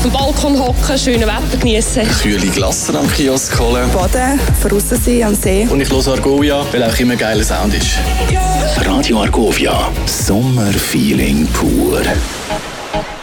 dem Balkon hocken, schönes Wetter genießen. Kühle Glasse am Kiosk holen. Baden, draussen sein am See. Und ich höre Argovia, weil auch immer geiler Sound ist. Radio Argovia, Sommerfeeling pur.